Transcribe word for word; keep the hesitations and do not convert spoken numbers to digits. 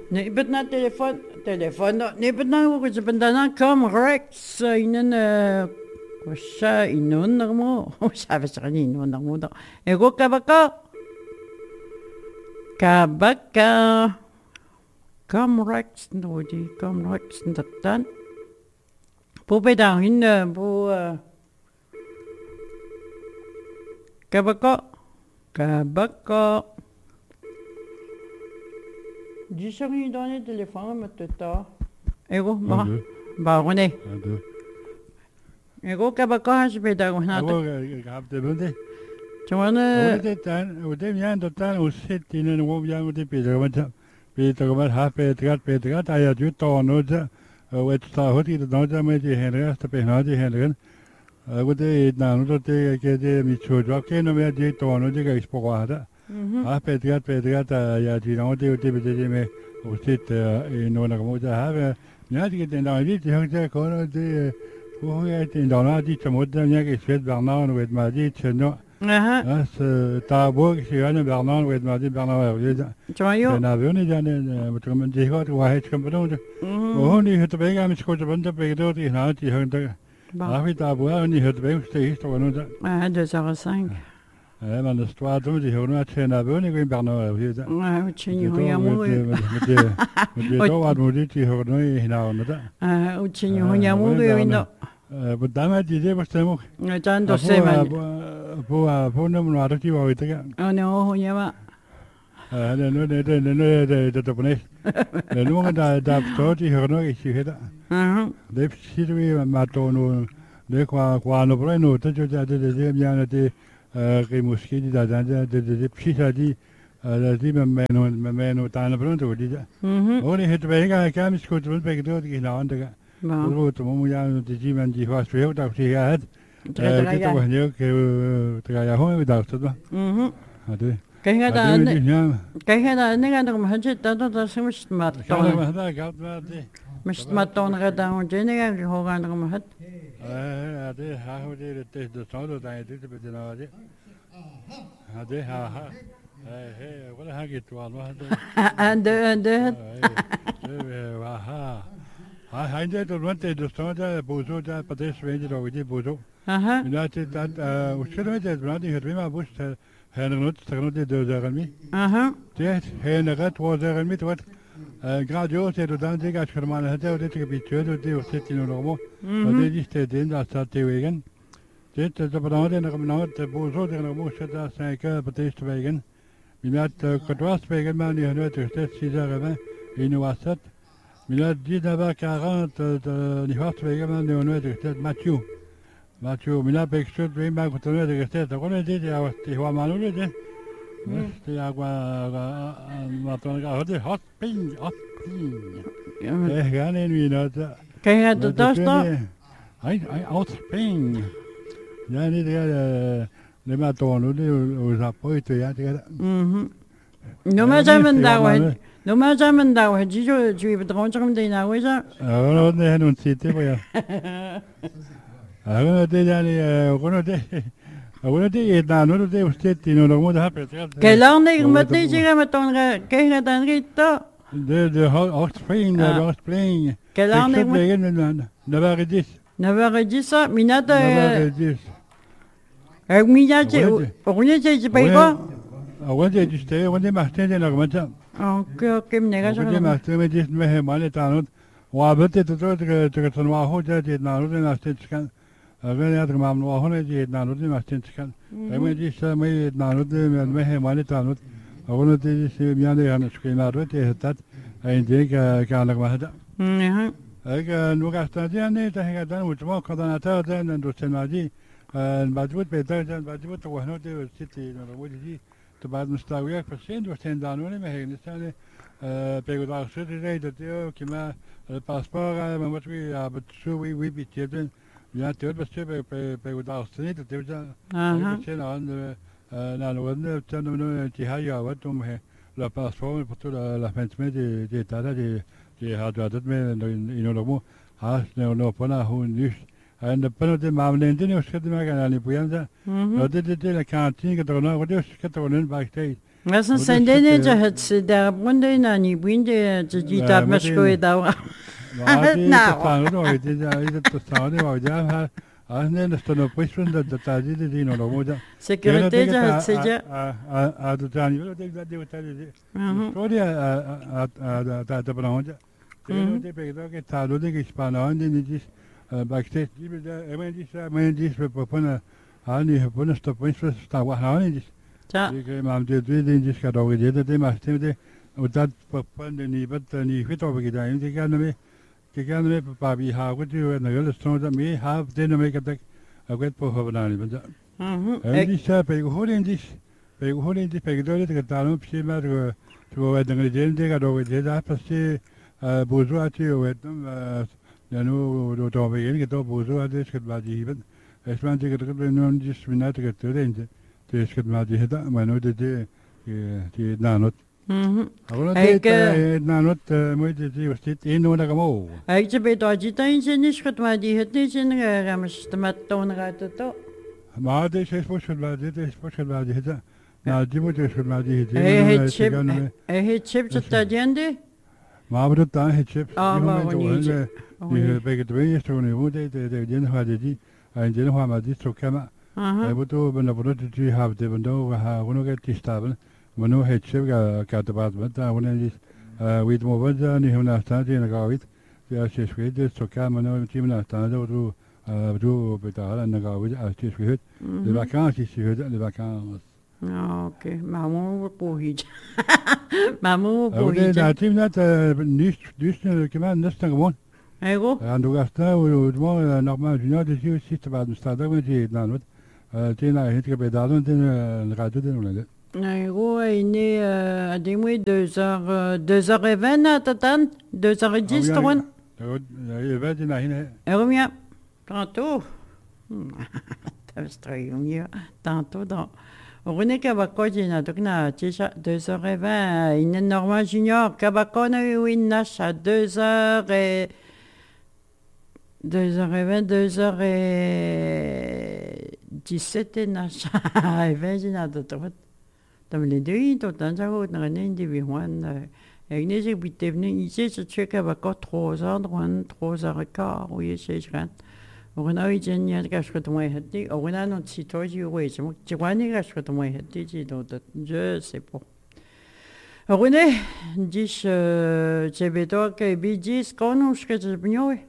Nee, bet na telefoon, telefoon, no, nee, bet na ako sa bandanan, come Rex, uh, inan, uh, ko siya, inon na mo. Sabi sa kanya, inon na mo daw. Ego ka ba ka? Ka ba ka? Come Rex, no, di, come Rex, natan. Po ba daw, hinna, po, uh, ka ba ka? Ka ba ka? Di siya ngayon doon yung telefoon, matuto. Ego, ba? Ba ako na eh. Ego, ka ba ka? Sabi daw ko natin. Ego, kapte bunde. Tjumane. Og det tan, og det myan det tan og sett inn en rom yang og det bedre men bedre men har bedre bedre da jeg du tar nå det og et sta hot i det nå der med de henre der på nå de henre. Og det er nå det det det mit så jo kan nå med de tar nå det kan spore der. Har bedre bedre da jeg de nå det det det med og sett i nogle rom der har ja det den der lidt jeg der går det hvor er det der de som måde jeg kan svært Bernard og et med de til nå. Aha. Så der bor ikke Jørgen Bernard ved mig, det Bernard er det. Tjojo. Den er vundet den, men men det godt var helt kompetent. Og hun i hørte begge af mit skole bunter begge der de har de hørte. Har vi der bor hun i hørte begge til historien nu der. Ja, det er så sang. Ja, men det står dumt de hørte at han er vundet i Bernard er det. Ja, vi tænker jo jeg må. Men det men det var du det de hørte nu i hinanden der. Ja, vi tænker jo jeg må jo ind. Men der er de det bestemmer. Ja, der er se man. På på nummer der de var ute der. Åh, nå, jeg var. Ja, det er nu det det nu det det på næst. Men nu er der der står de hører nok ikke heller. Mhm. Det siger vi med to nu. Det qua qua no breno det det det det det bien det øh måske de der det det det præcis de øh de med med med med no der er breno de der. Mhm. Og det hedder begge jeg kan ikke skulle ud begge der de har andre. Og så må jeg det de man de har svært der til jeg havde. Det var han jo kan det jeg har i dag så da. Mhm. Ja det. Kan jeg da kan jeg da ikke andre man har der der som smart. Ja, det var godt med det. Men smart der der og det er jeg har andre man har. Ja, det har jo det det det så der det det det noget det. Ja, det har har. Hey, hvad har givet du aldrig har? And and det var har. Har han det du vant det står der på så der på det svende der det på så. Aha. Men det der og skal det det blandt det har vi bus han er nødt til at det der er mit. Aha. Det han er ret hvor der er mit hvad. Grad jo det der det kan skal man have det det kan blive det det er sæt i nogle rum. Og det er det den der så det igen. Det der på den der kommer noget på så der rum så der så ikke på det stykke igen. Vi har et kvadrat igen man i nødt til at sige der med i nu er sat. Vi har de der var quarante de har tvege man i nødt til at Matthew. Matthew, vi har begge sødt ved mig på den der sted. Der går det det er det var man nu det. Det er var var der har det hot ping hot ping. Ja, gerne en vi noget. Kan jeg da der står? Ej, ej, out ping. Ja, det der det med der nu det er så på det ja det. Mhm. Nu med sammen der var. Nu med sammen der var de jo de bedrømte om det der så. Ja, det er nogle tid det var jeg. Ja, det der er rundt det. Og det er der nu det er stedt i nogle måder har bedre. Kan lade ikke med det siger med den kan jeg den rigtig. Det det har også spring der også spring. Kan lade ikke med den. Der var det. Der var det så mina der. Der var det. Jeg mina til og jeg til tilbage. Og det er det sted og det magter det nok med så. Okay, okay, men jeg så. Det magter med det med meget der nu. Og hvad det det det det sådan var hovedet det når det er stedt skal. Og det er der man var hun det når det er stedt skal. Det med det så med når det med med meget der nu. Og det det siger jeg det han skal når det det en det kan kan nok hvad der. Mhm. Jeg nu kan stå der nede der hænger der ud hvor kan der tage den du sender de en badut bedre den badut og han det sit i når det de det bare den står jeg for sent du sender nu med hende så det eh begge der så det det det er jo kima passport man måske ja så vi vi vi det ja det er bare begge begge der så det det er Aha. det er en når nu når nu de har jo været om her la passport på to la la fans med det det der det det har du det med i nogle år har nu nu på når hun nys han der på det mamlen det nu skal det mig gerne på hjemme der og det det det der kan tænke der noget og det skal der noget backstage Nga san san dene jahat se da bunde na ni bunde ji ta masko e da. Na. Sta no e de ja ide to sta ne wa ja ha asne ne sto no pushun da da ji de no mo ja. Security jahat se ja. A a a do tani lo de da de ta de. Storia a a da da bra ja. Te de pe do ke ta do de ke spana ande ni dis backstage di de emen dis emen dis pe popona ani popona sto pushun sta wa ha ni dis. Ja. Ik maak dit weer in die schadouw dit dat maar stemde dat van de niet wat niet goed over gedaan. Ik kan me ik kan me papi ha goed je en heel stroom dat me ha de me ik dat ik weet voor gedaan niet. Mhm. En die staat bij hoor in die bij hoor in die bij door het gedaan op zich maar zo wat dingen die dingen dat over dit dat pas je bourgeois je weet dan dan nu door door weer in dat bourgeois is het wat je bent. Het man die dat we nu dus we net het erin. Dus het maar die het maar nooit de die nanot. Mhm. Gewoon dat nanot moet die was dit in hoe dat mo. Ik je bij dat je dan je niet goed maar die het niet in de ramas te met toon gaat het toch. Maar dit is voor schuld dit is voor schuld die het. Nou die moet dus maar die het. Hij het chip hij het chip dat dat jende. Maar dat dan het chip. Ah maar niet. Die bij het weer is toen hoe dit de die had die en die had maar dit zo kan. Aha. We doen we hebben dat die hebben de window we hebben nog het staan. We nu het chip gaat de baat met daar wanneer is we het moet wel niet hebben staan die nog uit. Ja ze is goed dus zo kan we nu team naar staan dat we we doen betalen en dan gaan we als het is goed. De vakanties is goed de vakanties. Ja oké maar moet pohit. Maar moet pohit. Nee dat team dat niet dus kan man net gewoon. Ego. En dan gaat daar we doen normaal je nou dus je zit bij de stad dat we die dan Tina het ik bij daar en radio de nou. Nee, hoe είναι ademoi deux heures deux heures et vingt attends deux heures et dix ton. Je weet niet hè. Erom ja. Tantôt. Dat is toch ja. Tantôt dan. On est kabako na donc na tisha deux heures et vingt in normal junior kabako na win nasha deux heures et deux heures et vingt, deux heures et dix-sept nasha. Imagine dat toch. Dan wil je doen tot dan zou het naar een die we gewoon. Ik niet zeg bij te vinden. Ici je check heb ik trois heures, dan trois heures et quart. Hoe je zegt gaan. We gaan ooit in je gas gaat mooi het die. We gaan nog situatie hoe is. Maar je gaat niet gas gaat mooi het die. Je doet dat. Je sais pas. René, dis je weet ook bij dis kon ons het benauwen.